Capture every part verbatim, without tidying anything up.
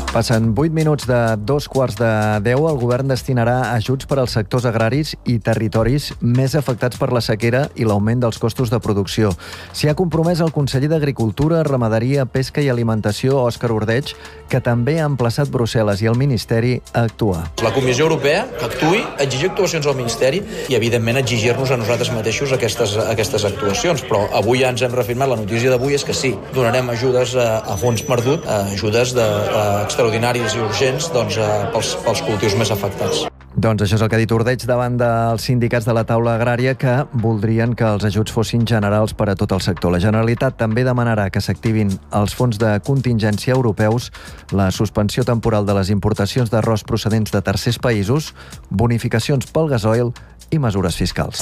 Passen vuit minuts de dos quarts de deu. El govern destinarà ajuts per als sectors agraris i territoris més afectats per la sequera i l'augment dels costos de producció. S'hi ha compromès el conseller d'Agricultura, Ramaderia, Pesca i Alimentació, Òscar Ordeig, que també ha emplaçat Brussel·les i el Ministeri a actuar. La Comissió Europea que actuï, exigir actuacions al Ministeri i, evidentment, exigir-nos a nosaltres mateixos aquestes, aquestes actuacions. Però avui ja ens hem reafirmat, la notícia d'avui és que sí, donarem ajudes a, a fons perdut, a ajudes de, de extraordinàries i urgents doncs, pels, pels cultius més afectats. Doncs això és el que ha dit Ordeig davant dels sindicats de la taula agrària, que voldrien que els ajuts fossin generals per a tot el sector. La Generalitat també demanarà que s'activin els fons de contingència europeus, la suspensió temporal de les importacions d'arròs procedents de tercers països, bonificacions pel gasoil i mesures fiscals.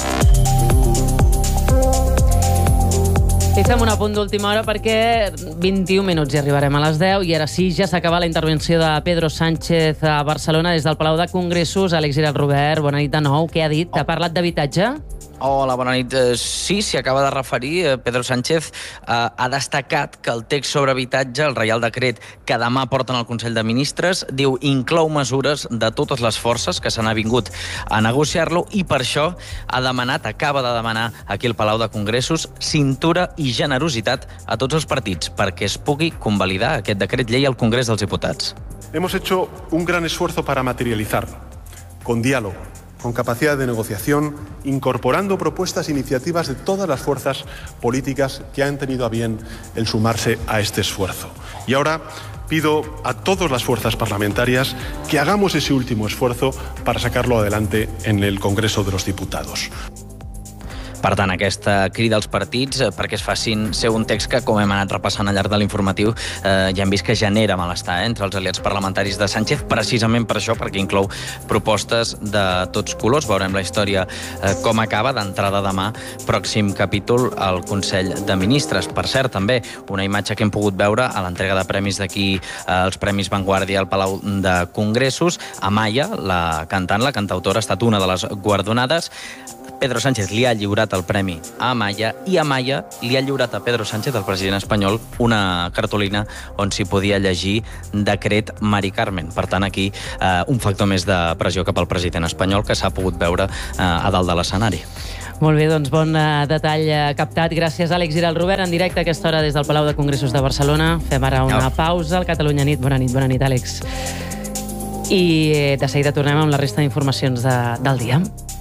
I fem un apunt d'última hora perquè vint-i-un minuts i arribarem a les deu i ara sí, ja s'acaba la intervenció de Pedro Sánchez a Barcelona des del Palau de Congressos. Àlex Giralt Robert, bona nit de nou. Què ha dit? Ha parlat d'habitatge? Hola, bona nit. Sí, s'hi acaba de referir. Pedro Sánchez ha destacat que el text sobre habitatge, el Reial Decret que demà porten al Consell de Ministres, diu inclou mesures de totes les forces que s'han avingut a negociar-lo i per això ha demanat, acaba de demanar aquí al Palau de Congressos, cintura i generositat a tots els partits perquè es pugui convalidar aquest decret llei al Congrés dels Diputats. Hemos hecho un gran esfuerzo para materializarlo, con diálogo, con capacidad de negociación, incorporando propuestas e iniciativas de todas las fuerzas políticas que han tenido a bien el sumarse a este esfuerzo. Y ahora pido a todas las fuerzas parlamentarias que hagamos ese último esfuerzo para sacarlo adelante en el Congreso de los Diputados. Per tant, aquesta crida als partits perquè es facin ser un text que, com hem anat repassant al llarg de l'informatiu, eh, ja hem vist que genera malestar eh, entre els aliats parlamentaris de Sánchez, precisament per això, perquè inclou propostes de tots colors. Veurem la història eh, com acaba d'entrada demà, pròxim capítol al Consell de Ministres. Per cert, també una imatge que hem pogut veure a l'entrega de premis d'aquí, eh, els Premis Vanguardia al Palau de Congressos. Amaya, la cantant, la cantautora, ha estat una de les guardonades. Pedro Sánchez li ha lliurat el premi a Amaya i Amaya li ha lliurat a Pedro Sánchez, el president espanyol, una cartolina on s'hi podia llegir Decret Mari Carmen. Per tant, aquí eh, un factor més de pressió cap al president espanyol que s'ha pogut veure eh, a dalt de l'escenari. Molt bé, doncs bon uh, detall uh, captat. Gràcies, Àlex Giralt Robert, en directe a aquesta hora des del Palau de Congressos de Barcelona. Fem ara una pausa al Catalunya Nit. Bona nit, bona nit, Àlex. I eh, de seguida tornem amb la resta d'informacions de, del dia.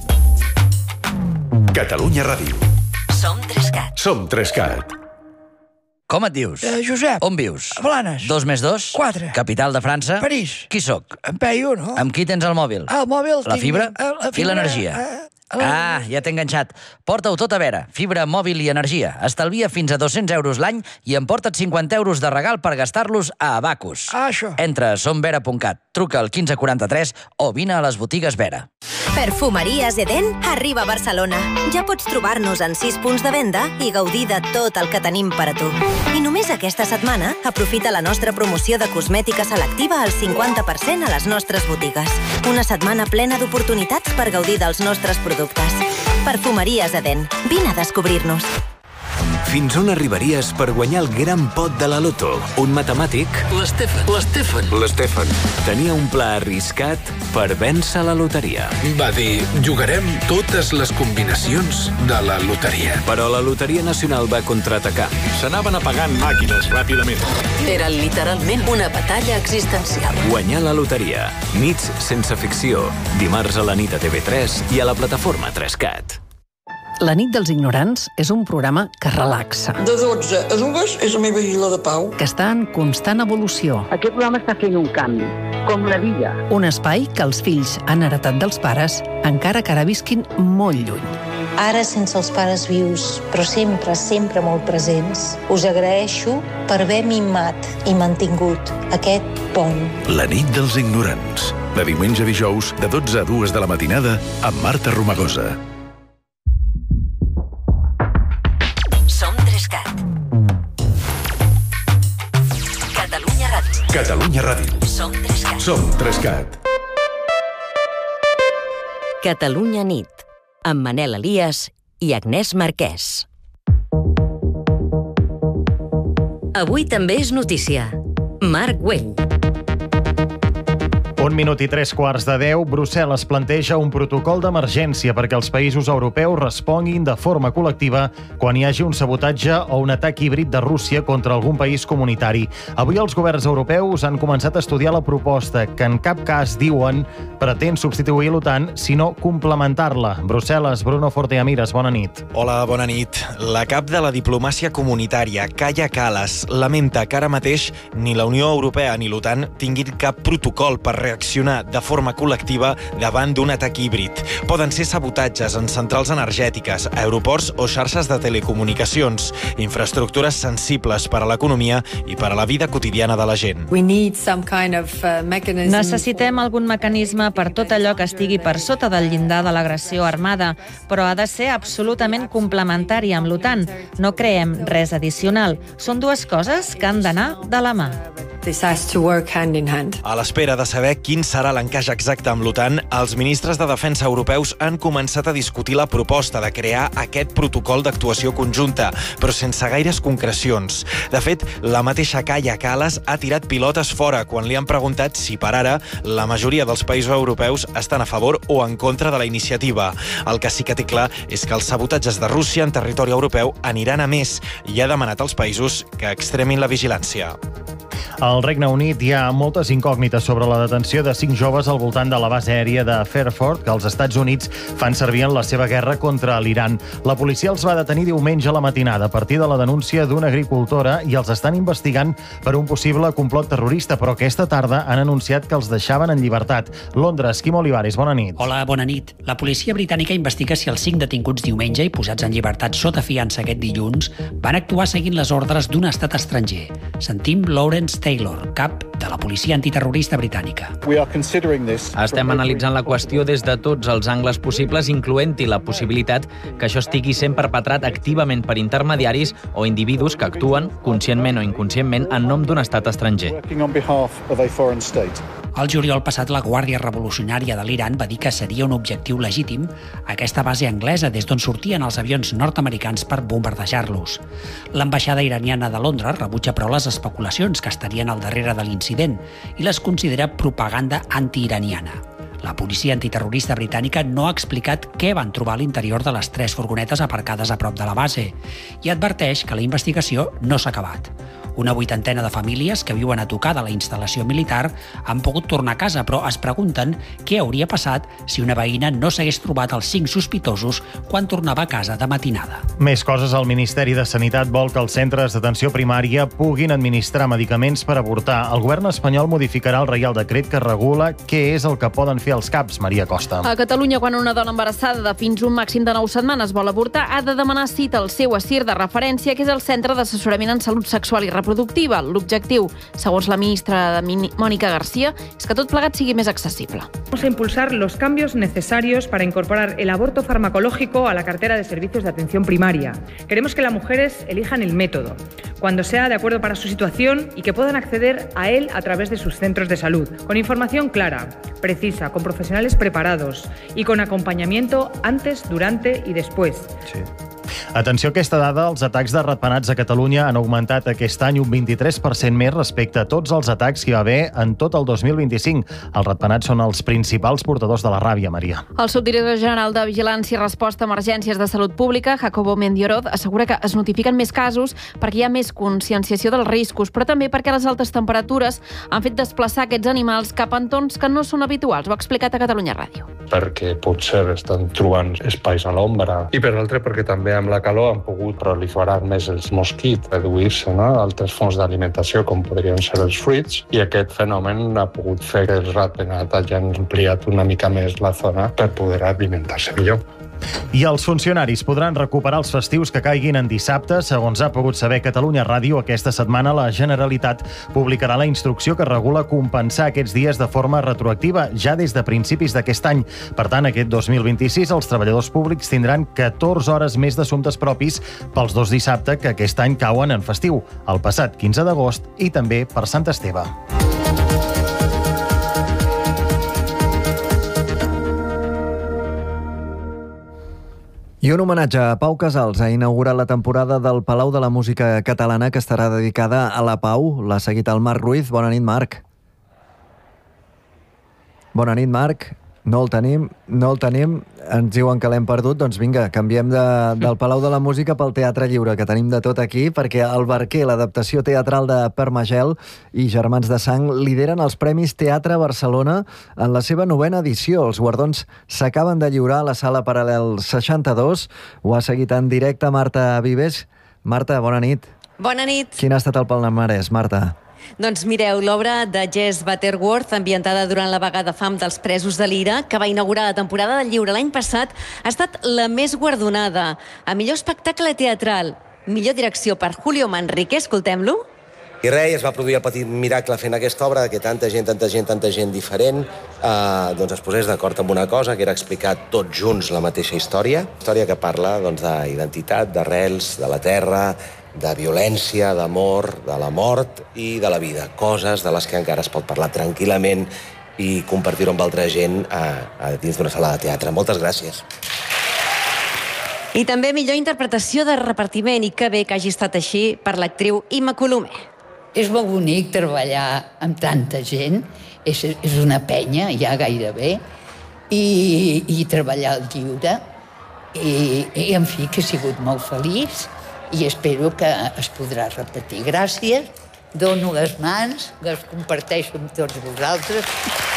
Catalunya Ràdio. Som Trescat. Som Trescat. Com et dius? Eh, Josep. On vius? A Blanes. Dos més dos? Quatre. Capital de França? París. Qui sóc? En Peyu, no? Amb qui tens el mòbil? El mòbil... La tinc... fibra? Eh, la fibra I l'energia? Eh, la... Ah, ja t'he enganxat. Porta-ho tot a veure. Fibra, mòbil i energia. Estalvia fins a dos-cents euros l'any i emporta't cinquanta euros de regal per gastar-los a Abacus. Ah, això. Entra a somvera punt cat, truca al quinze quaranta-tres o vine a les botigues Vera. Perfumeries Eden arriba a Barcelona. Ja pots trobar-nos en sis punts de venda i gaudir de tot el que tenim per a tu. I només aquesta setmana aprofita la nostra promoció de cosmètica selectiva al cinquanta per cent a les nostres botigues. Una setmana plena d'oportunitats per gaudir dels nostres productes. Perfumeries Eden. Vine a descobrir-nos. Fins on arribaries per guanyar el gran pot de la loto? Un matemàtic? L'Stefan. L'Stefan. L'Stefan tenia un pla arriscat per vèncer la loteria. Va dir, jugarem totes les combinacions de la loteria. Però la Loteria Nacional va contraatacar. S'anaven apagant màquines ràpidament. Era literalment una batalla existencial. Guanyar la loteria. Nits sense ficció. Dimarts a la nit a T V tres i a la plataforma Trescat. La nit dels ignorants és un programa que relaxa. De dotze a dues és la meva isla de pau. Que està en constant evolució. Aquest programa està fent un canvi, com la vida. Un espai que els fills han heretat dels pares, encara que ara visquin molt lluny. Ara sense els pares vius, però sempre, sempre molt presents, us agraeixo per haver mimat i mantingut aquest pont. La nit dels ignorants. De diumenge a dijous, de dotze a dues de la matinada, amb Marta Romagosa. Som Trescat. Catalunya Ràdio. Catalunya Ràdio. Som Trescat. Som Trescat. Catalunya Nit, amb Manel Elias i Agnès Marquès. Avui també és notícia. Marc Güell. Un minut i tres quarts de deu, Brussel·les planteja un protocol d'emergència perquè els països europeus responguin de forma col·lectiva quan hi hagi un sabotatge o un atac híbrid de Rússia contra algun país comunitari. Avui els governs europeus han començat a estudiar la proposta que en cap cas, diuen, pretén substituir l'OTAN, sinó complementar-la. Brussel·les, Bruno Forteamires, bona nit. Hola, bona nit. La cap de la diplomàcia comunitària, Kaja Kallas, lamenta que ara mateix ni la Unió Europea ni l'OTAN tinguin cap protocol per reaccionar de forma col·lectiva davant d'un atac híbrid. Poden ser sabotatges en centrals energètiques, aeroports o xarxes de telecomunicacions, infraestructures sensibles per a l'economia i per a la vida quotidiana de la gent. Necessitem algun mecanisme per tot allò que estigui per sota del llindar de l'agressió armada, però ha de ser absolutament complementari amb l'OTAN. No creem res addicional. Són dues coses que han d'anar de la mà. A l'espera de saber quin serà l'encaix exacte amb l'OTAN, els ministres de defensa europeus han començat a discutir la proposta de crear aquest protocol d'actuació conjunta, però sense gaires concrecions. De fet, la mateixa Kaja Kallas ha tirat pilotes fora quan li han preguntat si per ara la majoria dels països europeus estan a favor o en contra de la iniciativa. El que sí que té clar és que els sabotatges de Rússia en territori europeu aniran a més i ha demanat als països que extremin la vigilància. Al Regne Unit hi ha moltes incògnites sobre la detenció de cinc joves al voltant de la base aèria de Fairford que els Estats Units fan servir en la seva guerra contra l'Iran. La policia els va detenir diumenge a la matinada a partir de la denúncia d'una agricultora i els estan investigant per un possible complot terrorista, però aquesta tarda han anunciat que els deixaven en llibertat. Londres, Quim Olivares, bona nit. Hola, bona nit. La policia britànica investiga si els cinc detinguts diumenge i posats en llibertat sota fiança aquest dilluns van actuar seguint les ordres d'un estat estranger. Sentim Lawrence Taylor, cap de la policia antiterrorista britànica. Estem analitzant la qüestió des de tots els angles possibles, incloent-hi la possibilitat que això estigui sent perpetrat activament per intermediaris o individus que actuen, conscientment o inconscientment, en nom d'un estat estranger. El juliol passat, la Guàrdia Revolucionària de l'Iran va dir que seria un objectiu legítim aquesta base anglesa des d'on sortien els avions nord-americans per bombardejar-los. L'ambaixada iraniana de Londres rebutja però les especulacions que estarien al darrere de l'incident i les considera propaganda antiiraniana. La policia antiterrorista britànica no ha explicat què van trobar a l'interior de les tres furgonetes aparcades a prop de la base i adverteix que la investigació no s'ha acabat. Una vuitantena de famílies que viuen a tocar de la instal·lació militar han pogut tornar a casa, però es pregunten què hauria passat si una veïna no s'hagués trobat els cinc sospitosos quan tornava a casa de matinada. Més coses. El Ministeri de Sanitat vol que els centres d'atenció primària puguin administrar medicaments per avortar. El govern espanyol modificarà el Reial Decret que regula què és el que poden fer els CAPs. Maria Costa. A Catalunya, quan una dona embarassada de fins un màxim de nou setmanes vol avortar, ha de demanar cita al seu A S I R de referència, que és el Centre d'Assessorament en Salut Sexual i Reproductiva. L'objectiu, segons la ministra Mónica García, es que tot plegat sigui més accesible. Vamos a impulsar los cambios necesarios para incorporar el aborto farmacológico a la cartera de servicios de atención primaria. Queremos que las mujeres elijan el método, cuando sea de acuerdo para su situación y que puedan acceder a él a través de sus centros de salud, con información clara, precisa, con profesionales preparados y con acompañamiento antes, durante y después. Sí. Atenció a aquesta dada, els atacs de ratpenats a Catalunya han augmentat aquest any un vint-i-tres per cent més respecte a tots els atacs que hi va haver en tot el dos mil vint-i-cinc. Els ratpenats són els principals portadors de la ràbia, Maria. El subdirector general de Vigilància i Resposta a Emergències de Salut Pública, Jacobo Mendioroz, assegura que es notifiquen més casos perquè hi ha més conscienciació dels riscos, però també perquè les altes temperatures han fet desplaçar aquests animals cap a entorns que no són habituals. Ho ha explicat a Catalunya Ràdio. Perquè potser estan trobant espais a l'ombra i per l'altre perquè també amb la calor han pogut proliferar més els mosquits, reduir-se, no?, altres fonts d'alimentació com podrien ser els fruits, i aquest fenomen ha pogut fer que els ratpenats hagin ampliat una mica més la zona per poder alimentar-se millor. I els funcionaris podran recuperar els festius que caiguin en dissabte. Segons ha pogut saber Catalunya Ràdio, aquesta setmana la Generalitat publicarà la instrucció que regula compensar aquests dies de forma retroactiva, ja des de principis d'aquest any. Per tant, aquest dos mil vint-i-sis els treballadors públics tindran catorze hores més d'assumptes propis pels dos dissabte que aquest any cauen en festiu, el passat quinze d'agost i també per Sant Esteve. I un homenatge a Pau Casals ha inaugurat la temporada del Palau de la Música Catalana, que estarà dedicada a la Pau. L'ha seguit el Marc Ruiz. Bona nit, Marc. Bona nit, Marc. No el tenim, no el tenim. Ens diuen que l'hem perdut. Doncs vinga, canviem de, del Palau de la Música pel Teatre Lliure, que tenim de tot aquí, perquè el Barquer, l'adaptació teatral de Permagel i Germans de Sang, lideren els Premis Teatre Barcelona en la seva novena edició. Els guardons s'acaben de lliurar a la Sala Paral·lel seixanta-dos. Ho ha seguit en directe Marta Vives. Marta, bona nit. Bona nit. Quin ha estat el palmarès, Marta? Doncs mireu, l'obra de Jess Butterworth, ambientada durant la vaga de fam dels presos de l'Ira, que va inaugurar la temporada del lliure l'any passat, ha estat la més guardonada. A millor espectacle teatral, millor direcció per Julio Manrique, escoltem-lo. I res, es va produir el petit miracle fent aquesta obra, que tanta gent, tanta gent, tanta gent diferent eh, doncs es posés d'acord amb una cosa, que era explicar tots junts la mateixa història. Història que parla doncs, d'identitat, d'arrels, de la terra, de violència, d'amor, de la mort i de la vida. Coses de les que encara es pot parlar tranquil·lament i compartir-ho amb altra gent a, a dins d'una sala de teatre. Moltes gràcies. I també millor interpretació de repartiment, i que bé que hagi estat així per l'actriu Imma Colomer. És molt bonic treballar amb tanta gent, és, és una penya ja gairebé, i, i treballar al lliure, i, i en fi, que he sigut molt feliç, i espero que es podrà repetir. Gràcies, dono les mans, les comparteixo amb tots vosaltres.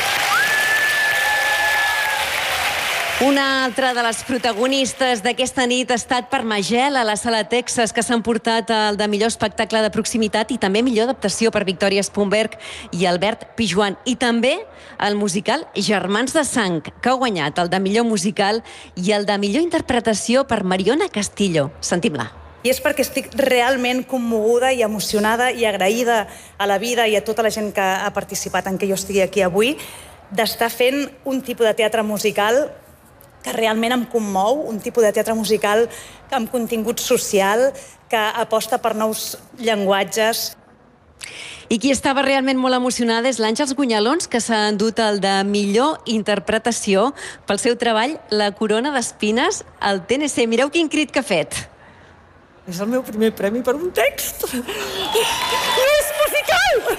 Una altra de les protagonistes d'aquesta nit ha estat Permagel a la Sala Texas, que s'han portat el de millor espectacle de proximitat i també millor adaptació per Victoria Spumberg i Albert Pijuan. I també el musical Germans de Sang, que ha guanyat el de millor musical i el de millor interpretació per Mariona Castillo. Sentim-la. I és perquè estic realment commoguda i emocionada i agraïda a la vida i a tota la gent que ha participat en que jo estigui aquí avui, d'estar fent un tipus de teatre musical que realment em commou, un tipus de teatre musical amb contingut social, que aposta per nous llenguatges. I qui estava realment molt emocionada és l'Àngels Gunyalons, que s'ha endut el de millor interpretació pel seu treball La corona d'espines al T N C. Mireu quin crit que ha fet. És el meu primer premi per un text. I és musical!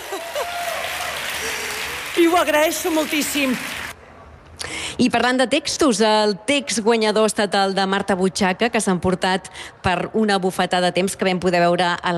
I ho agraeixo moltíssim. I parlant de textos, el text guanyador ha estat el de Marta Butxaca, que s'ha emportat per una bufetada de temps que vam poder veure a la